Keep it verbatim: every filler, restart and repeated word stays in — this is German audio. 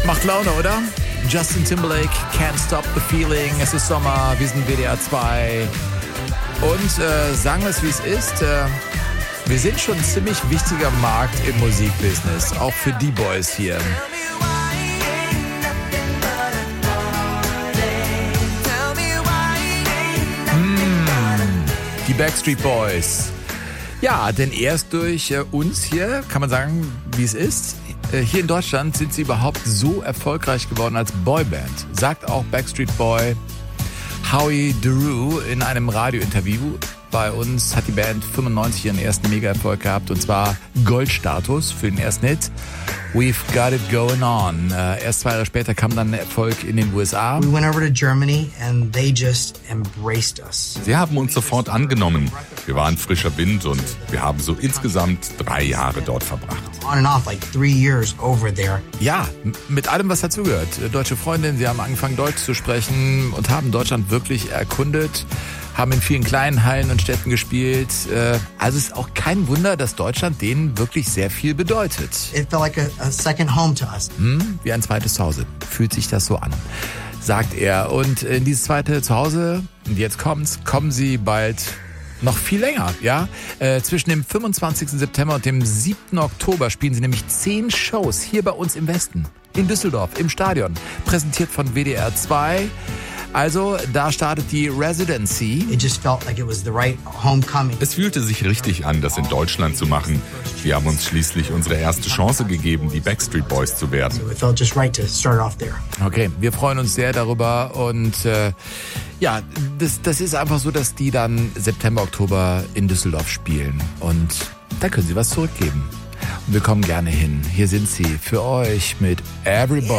Macht Laune, oder? Justin Timberlake, Can't Stop the Feeling. Es ist Sommer, wir sind W D R zwei. Und äh, sagen wir es, wie es ist. Äh, wir sind schon ein ziemlich wichtiger Markt im Musikbusiness. Auch für die Boys hier. Die Backstreet Boys. Ja, denn erst durch äh, uns hier, kann man sagen, wie es ist, äh, hier in Deutschland sind sie überhaupt so erfolgreich geworden als Boyband. Sagt auch Backstreet Boy Howie Dorough in einem Radiointerview. Bei uns hat die Band fünfundneunzig ihren ersten Mega-Erfolg gehabt, und zwar Goldstatus für den ersten Hit. We've Got It Going On. Äh, erst zwei Jahre später kam dann der Erfolg in den U S A. We went over to Germany and they just embraced us. Sie haben uns sofort angenommen. Wir waren frischer Wind und wir haben so insgesamt drei Jahre dort verbracht. On and off, like three years over there. Ja, m- mit allem, was dazugehört. Deutsche Freundin, sie haben angefangen, Deutsch zu sprechen und haben Deutschland wirklich erkundet. Haben in vielen kleinen Hallen und Städten gespielt. Also es ist auch kein Wunder, dass Deutschland denen wirklich sehr viel bedeutet. It felt like a, a second home to us. Hm, wie ein zweites Zuhause. Fühlt sich das so an, sagt er. Und in dieses zweite Zuhause, und jetzt kommt's, kommen sie bald noch viel länger, ja. Äh, zwischen dem fünfundzwanzigsten September und dem siebten Oktober spielen sie nämlich zehn Shows hier bei uns im Westen. In Düsseldorf, im Stadion. Präsentiert von W D R zwei. Also, da startet die Residency. It just felt like it was the right homecoming. Es fühlte sich richtig an, das in Deutschland zu machen. Wir haben uns schließlich unsere erste Chance gegeben, die Backstreet Boys zu werden. So it felt just right to start off there. Okay, wir freuen uns sehr darüber und äh, ja, das, das ist einfach so, dass die dann September, Oktober in Düsseldorf spielen und da können sie was zurückgeben. Und wir kommen gerne hin. Hier sind sie für euch mit Everybody.